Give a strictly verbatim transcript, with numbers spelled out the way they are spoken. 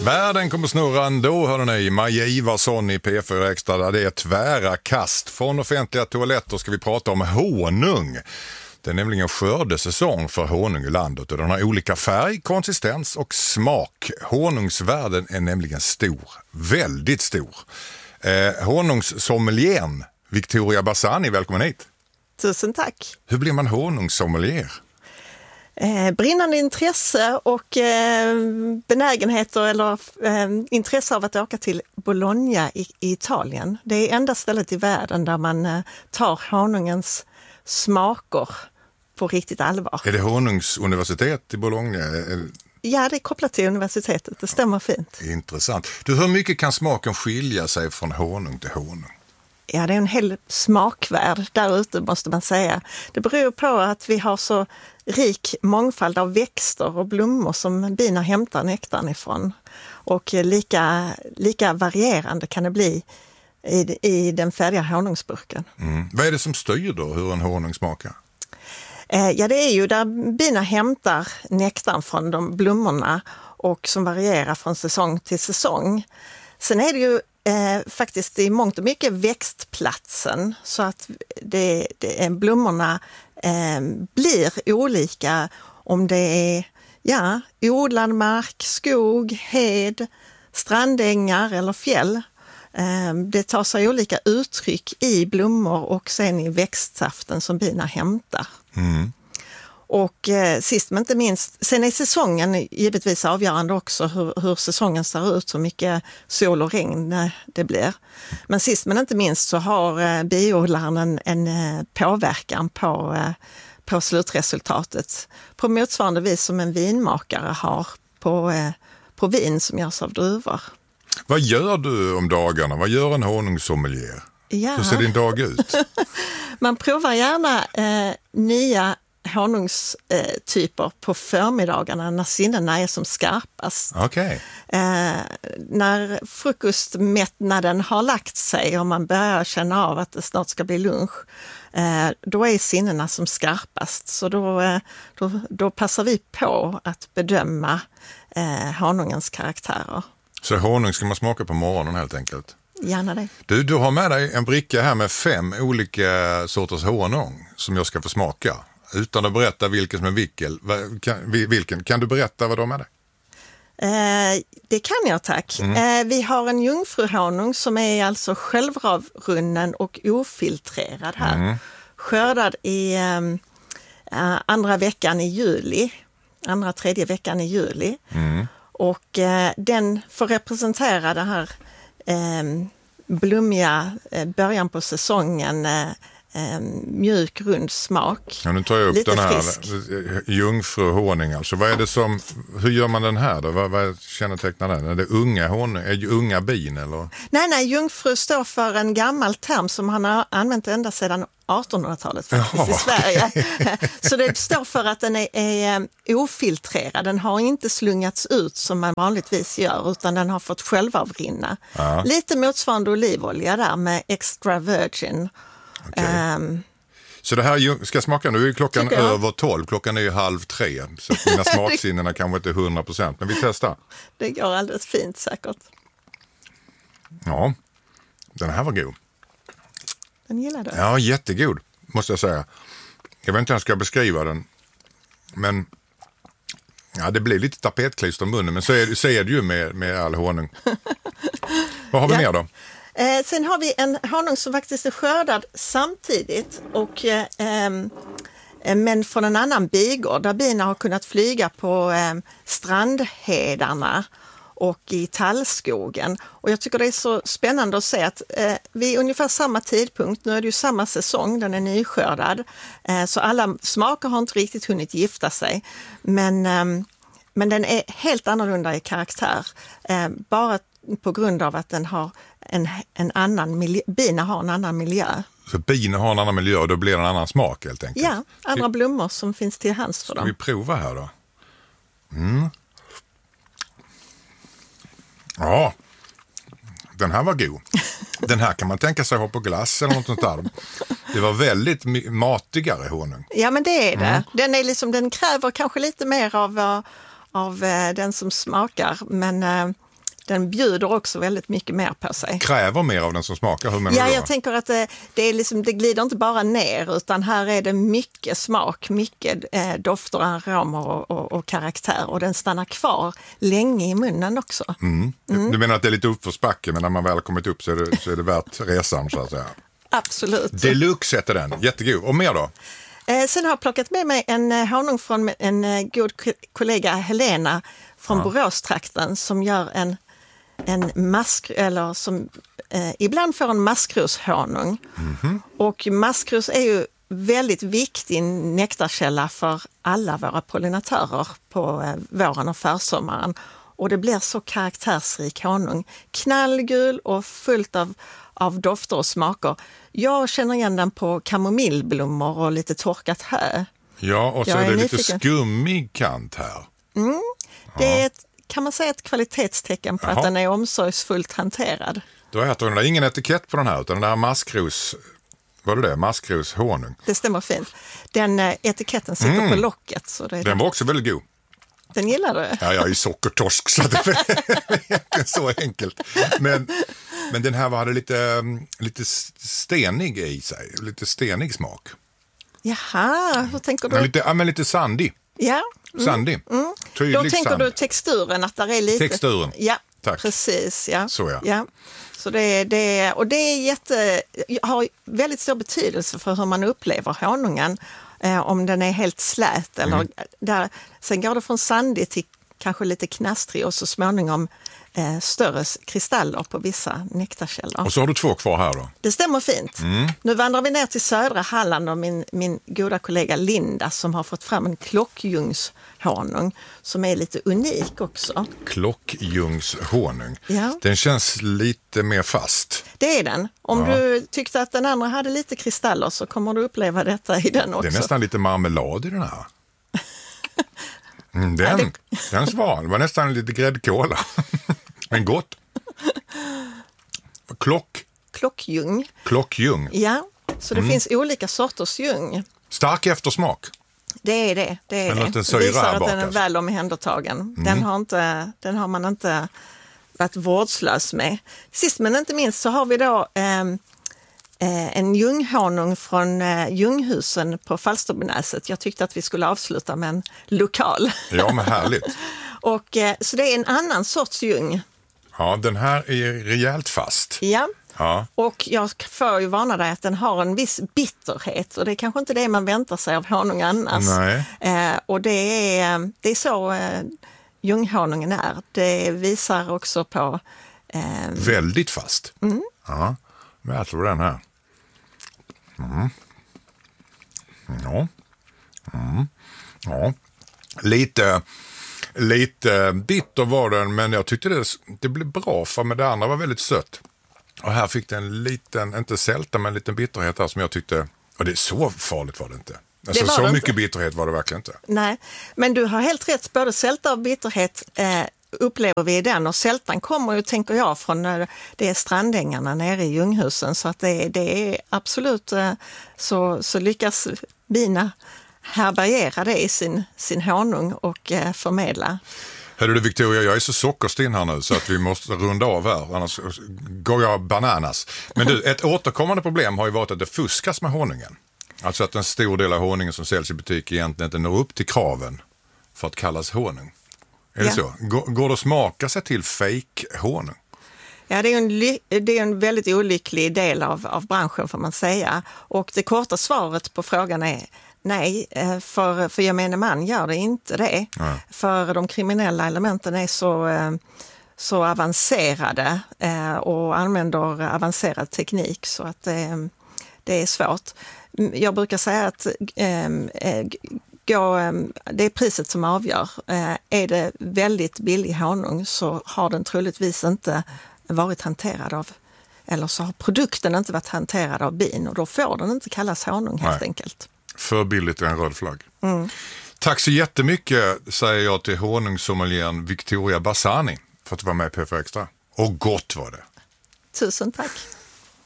Världen kommer snurra ändå, hörde ni. Maja Ivarsson i P fyra Extra, där det är tvära kast. Från offentliga toaletter ska vi prata om honung. Det är nämligen skördesäsong för honung i landet och den har olika färg, konsistens och smak. Honungsvärlden är nämligen stor, väldigt stor. Eh, honungssommelieren Victoria Bassani, välkommen hit. Tusen tack. Hur blir man honungssommelier? Eh, brinnande intresse och eh, benägenheter eller eh, intresse av att åka till Bologna i, i Italien. Det är enda stället i världen där man eh, tar honungens smaker på riktigt allvar. Är det honungsuniversitet i Bologna? Är... Ja, det är kopplat till universitetet. Det stämmer fint. Intressant. Du, hur mycket kan smaken skilja sig från honung till honung? Ja, det är en hel smakvärld där ute, måste man säga. Det beror på att vi har så rik mångfald av växter och blommor som bina hämtar nektarn ifrån. Och lika, lika varierande kan det bli i, i den färdiga honungsburken. Mm. Vad är det som styr då hur en honung smakar? Eh, ja, det är ju där bina hämtar nektarn från de blommorna och som varierar från säsong till säsong. Sen är det ju Eh, faktiskt i mångt och mycket växtplatsen så att det, det, blommorna eh, blir olika om det är ja, odlad mark, skog, hed, strandängar eller fjäll. Eh, det tar sig olika uttryck i blommor och sen i växtsaften som bina hämtar. Mm. Och eh, sist men inte minst, sen är säsongen givetvis avgörande också hur, hur säsongen ser ut, hur mycket sol och regn det blir. Men sist men inte minst så har eh, biodlaren en, en eh, påverkan på, eh, på slutresultatet på motsvarande vis som en vinmakare har på, eh, på vin som görs av druvor. Vad gör du om dagarna? Vad gör en honungssommelier? Ja. Hur ser din dag ut? Man provar gärna eh, nya honungstyper på förmiddagarna när sinnena är som skarpast. Okay. Eh, när frukostmättnaden har lagt sig och man börjar känna av att det snart ska bli lunch, eh, då är sinnena som skarpast. Så då, eh, då, då passar vi på att bedöma eh, honungens karaktärer. Så honung ska man smaka på morgonen helt enkelt? Gärna det. Du, du har med dig en bricka här med fem olika sorters honung som jag ska få smaka. Utan att berätta vilken som är vilken, vilken. Kan du berätta vad de är? Eh, det kan jag, tack. Mm. Eh, vi har en jungfruhonung som är alltså självravrunnen och ofiltrerad här. Mm. Skördad i eh, andra veckan i juli. Andra, tredje veckan i juli. Mm. Och eh, den får representera det här eh, blommiga eh, början på säsongen, eh, En mjuk, rund smak. Ja, nu tar jag upp lite den här frisk. jungfruhonung. Alltså, vad är det som, hur gör man den här då? Vad, vad kännetecknar den? Är det unga honung? Är det unga bin eller? Nej, nej, jungfru står för en gammal term som han har använt ända sedan artonhundratalet faktiskt. Jaha, i Sverige. Okay. Så det står för att den är, är ofiltrerad. Den har inte slungats ut som man vanligtvis gör, utan den har fått självavrinna. Ja. Lite motsvarande olivolja där med extra virgin. Okay. Um, så det här ska smaka, nu är klockan över tolv, klockan är ju halv tre, så mina smaksinnena kanske inte är hundra procent, men vi testar. Det går alldeles fint säkert. Ja, den här var god. Den gillar du? Ja, jättegod, måste jag säga. Jag vet inte hur jag ska beskriva den, men ja, det blir lite tapetklister i munnen, men så är, så är det ju med, med all honung. Vad har vi ja. mer då? Eh, sen har vi en honung som faktiskt är skördad samtidigt och, eh, eh, men från en annan bigård där bina har kunnat flyga på eh, strandhedarna och i tallskogen. Och jag tycker det är så spännande att se att eh, vid ungefär samma tidpunkt, nu är det ju samma säsong, den är nyskördad, eh, så alla smaker har inte riktigt hunnit gifta sig. Men, eh, men den är helt annorlunda i karaktär, eh, bara på grund av att den har en, en annan miljö, bina har en annan miljö. Så bina har en annan miljö och då blir det en annan smak helt enkelt? Ja, andra vi, blommor som finns till hands för dem. Ska vi prova här då? Mm. Ja, den här var god. Den här kan man tänka sig ha på glass eller något sånt där. Det var väldigt matigare honung. Ja, men det är det. Mm. Den, är liksom, den kräver kanske lite mer av, av den som smakar, men den bjuder också väldigt mycket mer på sig. Kräver mer av den som smakar, hur menar Ja, du då? jag tänker att det, det, är liksom, det glider inte bara ner, utan här är det mycket smak, mycket eh, dofter, aromer och, och, och karaktär, och den stannar kvar länge i munnen också. Mm. Mm. Du menar att det är lite uppförsbacke, men när man väl kommit upp så är det, så är det värt resan, så att säga. Absolut. Deluxe heter den, jättegod. Och mer då? Eh, sen har jag plockat med mig en eh, honung från en eh, god k- kollega Helena från ja. Boråstrakten, som gör en, en mask, eller som eh, ibland får en maskroshonung. Mm-hmm. Och maskrос är ju väldigt viktig nektarkälla för alla våra pollinatörer på eh, våren och försommaren. Och det blir så karaktärsrik honung. Knallgul och fullt av, av dofter och smaker. Jag känner igen den på kamomillblommor och lite torkat hö. Ja, och så jag är det är lite nyfiken. skummig kant här. Mm. Det ja. är ett, kan man säga, ett kvalitetstecken på Jaha. Att den är omsorgsfullt hanterad. Då äter den där ingen etikett på den här, utan den där maskros, vad är det? Maskroshonung. Det stämmer fint. Den eh, etiketten sitter mm. på locket. Så det är den var också väldigt god. Den gillar du? Ja, jag är sockertorsk, så det är egentligen så enkelt. Men, men den här hade lite, lite stenig i sig, lite stenig smak. Jaha, hur tänker du? Men lite, ja, men lite sandig. Ja. Mm. Sandig. Mm. Tydlig Då tänker sand. du texturen, att där är lite... Texturen. Ja, tack. Precis. Ja. Så ja. ja. Så det, det, och det är jätte, har väldigt stor betydelse för hur man upplever honungen. Eh, om den är helt slät eller mm. där. Sen går det från sandig till kanske lite knastrig och så småningom eh, större kristaller på vissa nektarkällor. Och så har du två kvar här då? Det stämmer fint. Mm. Nu vandrar vi ner till södra Halland och min, min goda kollega Linda som har fått fram en klockljungshonung som är lite unik också. Klockljungshonung. Ja. Den känns lite mer fast. Det är den. Om ja. du tyckte att den andra hade lite kristaller så kommer du uppleva detta i den också. Det är nästan lite marmelad i den här. Mm, den, ja, det... den svar. Det var nästan lite gräddkola. Men gott. Klock. Klockljung. Klockljung. Ja, så det mm. finns olika sorters ljung. Stark eftersmak. Det är det. Det är det. Det visar att den är väl omhändertagen. Mm. Den, har inte, den har man inte varit vårdslös med. Sist men inte minst så har vi då eh, en ljunghonung från eh, Ljunghusen på Falsterbonäset. Jag tyckte att vi skulle avsluta med en lokal. Ja, men härligt. Och, eh, så det är en annan sorts ljung. Ja, den här är rejält fast. Ja. Ja. Och jag får ju varna dig att den har en viss bitterhet och det är kanske inte det man väntar sig av honung annars. Nej. Eh, och det är, det är så eh, ljunghonungen är. Det visar också på... Eh, Väldigt fast. Mm. Ja, jag äter den här. Mm. Ja. Mm. Ja. Lite... Lite bitter var den, men jag tyckte det, det blev bra för men det andra var väldigt sött. Och här fick det en liten, inte sälta, men en liten bitterhet här som jag tyckte, och det är så farligt var det inte. Alltså, det var så det mycket inte. Bitterhet var det verkligen inte. Nej, men du har helt rätt, både sälta och bitterhet eh, upplever vi i den. Och sältan kommer ju, tänker jag, från eh, det är strandängarna nere i Ljunghusen. Så att det, det är absolut eh, så, så lyckas bina härbärgera det i sin, sin honung och eh, förmedla. Hörru du Victoria, jag är så sockerstinn här nu så att vi måste runda av här, annars går jag bananas. Men du, ett återkommande problem har ju varit att det fuskas med honungen. Alltså att en stor del av honungen som säljs i butik egentligen inte når upp till kraven för att kallas honung. Är ja. det så? Går, går det att smaka sig till fake-honung? Ja, det är, en, det är en väldigt olycklig del av, av branschen får man säga. Och det korta svaret på frågan är nej, för, för gemene man gör det inte det. Nej. För de kriminella elementen är så, så avancerade och använder avancerad teknik så att det, det är svårt. Jag brukar säga att äh, gå, det är priset som avgör. Äh, är det väldigt billig honung så har den troligtvis inte varit hanterad av, eller så har produkten inte varit hanterad av bin och då får den inte kallas honung helt Nej. enkelt. För billigt är en röd flagg. Mm. Tack så jättemycket säger jag till honungssommelieren Victoria Bassani för att du var med i P F Extra. Och gott var det. Tusen tack.